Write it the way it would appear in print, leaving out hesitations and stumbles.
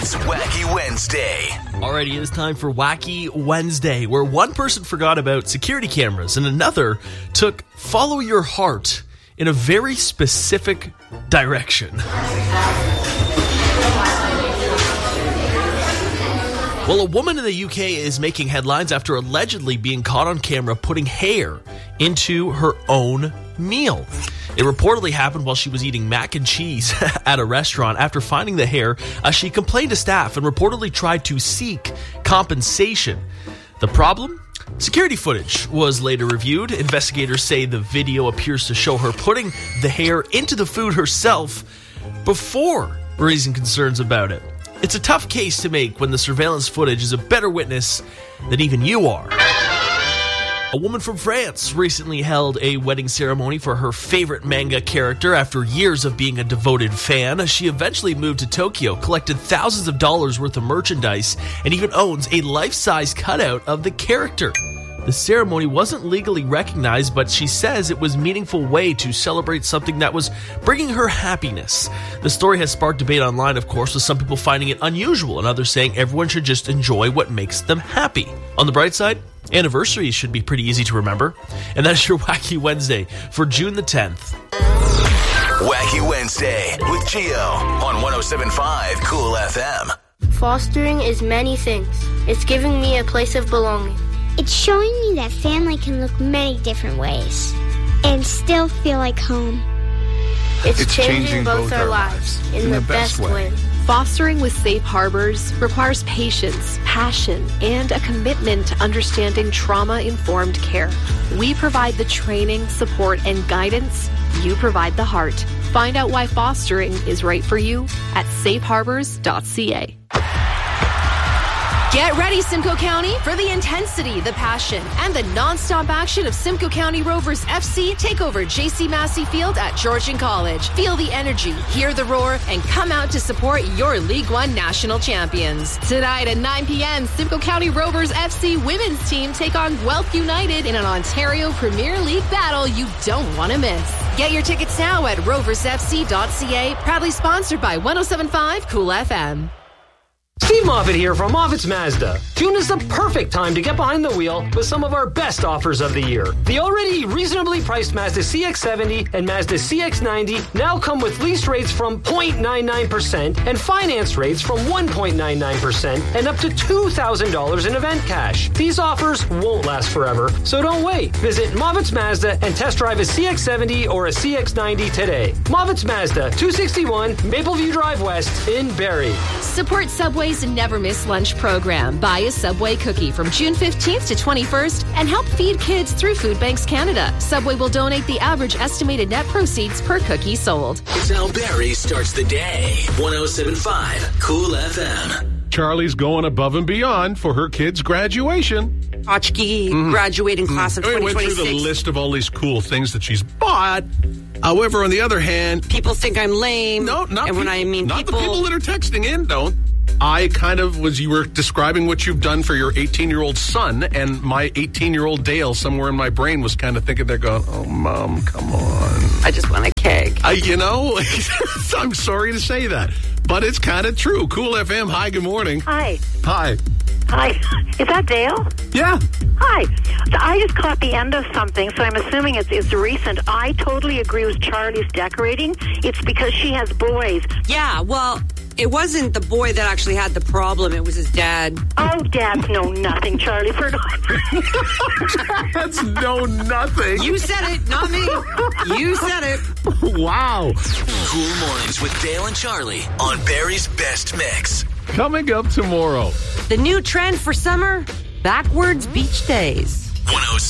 It's Wacky Wednesday. Alrighty, it is time for Wacky Wednesday, where one person forgot about security cameras and another took follow your heart in a very specific direction. Well, a woman in the UK is making headlines after allegedly being caught on camera putting hair into her own meal. It reportedly happened while she was eating mac and cheese at a restaurant. After finding the hair, she complained to staff and reportedly tried to seek compensation. The problem? Security footage was later reviewed. Investigators say the video appears to show her putting the hair into the food herself before raising concerns about it. It's a tough case to make when the surveillance footage is a better witness than even you are. A woman from France recently held a wedding ceremony for her favorite manga character after years of being a devoted fan. She eventually moved to Tokyo, collected thousands of dollars worth of merchandise, and even owns a life-size cutout of the character. The ceremony wasn't legally recognized, but she says it was a meaningful way to celebrate something that was bringing her happiness. The story has sparked debate online, of course, with some people finding it unusual and others saying everyone should just enjoy what makes them happy. On the bright side, anniversaries should be pretty easy to remember. And that is your Wacky Wednesday for June the 10th. Wacky Wednesday with Gio on 107.5 Cool FM. Fostering is many things. It's giving me a place of belonging. It's showing me that family can look many different ways and still feel like home. It's changing both our lives in the best way. Fostering with Safe Harbors requires patience, passion, and a commitment to understanding trauma-informed care. We provide the training, support, and guidance. You provide the heart. Find out why fostering is right for you at safeharbors.ca. Get ready, Simcoe County, for the intensity, the passion, and the non-stop action of Simcoe County Rovers FC take over J.C. Massey Field at Georgian College. Feel the energy, hear the roar, and come out to support your League One national champions. Tonight at 9 p.m., Simcoe County Rovers FC women's team take on Guelph United in an Ontario Premier League battle you don't want to miss. Get your tickets now at roversfc.ca, proudly sponsored by 107.5 Cool FM. Steve Moffitt here from Moffitt's Mazda. June is the perfect time to get behind the wheel with some of our best offers of the year. The already reasonably priced Mazda CX-70 and Mazda CX-90 now come with lease rates from 0.99% and finance rates from 1.99% and up to $2,000 in event cash. These offers won't last forever, so don't wait. Visit Moffitt's Mazda and test drive a CX-70 or a CX-90 today. Moffitt's Mazda, 261 Mapleview Drive West in Barrie. Support Subway's Never Miss Lunch program. Buy a Subway cookie from June 15th to 21st and help feed kids through Food Banks Canada. Subway will donate the average estimated net proceeds per cookie sold. It's how Barrie starts the day. 107.5 Cool FM. Charlie's going above and beyond for her kid's graduation. Tchotchke graduating class of 2026. We went through the list of all these cool things that she's bought. However, on the other hand... People think I'm lame. No, not and when I mean not people... the people that are texting in, don't. I kind of was, you were describing what you've done for your 18-year-old son, and my 18-year-old Dale, somewhere in my brain, was kind of thinking, they're going, oh, Mom, come on. I just want a cake. I'm sorry to say that, but it's kind of true. Cool FM, hi, good morning. Hi. Hi. Hi. Is that Dale? Yeah. Hi. So I just caught the end of something, so I'm assuming it's recent. I totally agree with Charlie's decorating. It's because she has boys. Yeah, well... It wasn't the boy that actually had the problem. It was his dad. Oh, dads know nothing, Charlie. Dads know nothing. You said it, not me. You said it. Wow. Cool Mornings with Dale and Charlie on Barrie's Best Mix. Coming up tomorrow. The new trend for summer, backwards beach days. 107.